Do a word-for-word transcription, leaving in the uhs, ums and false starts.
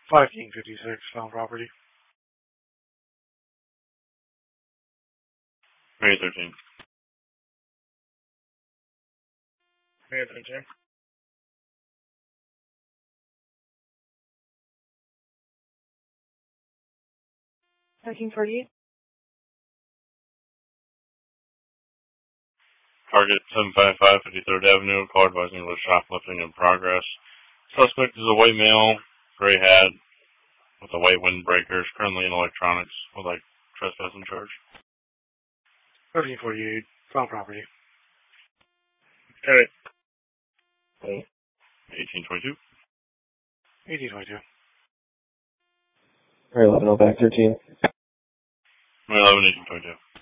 fifteen fifty-six, found property. May thirteen. May thirteen. thirteen forty-eight. Target seven five five fifty-third Avenue, call advising with shoplifting in progress. Suspect is a white male, gray hat, with a white windbreakers, currently in electronics, with like trespassing charge. thirteen forty-eight, found property. Alright. eighteen twenty-two. eighteen twenty-two. Alright, eleven, oh back, thirteen. eleven, eighteen twenty-two.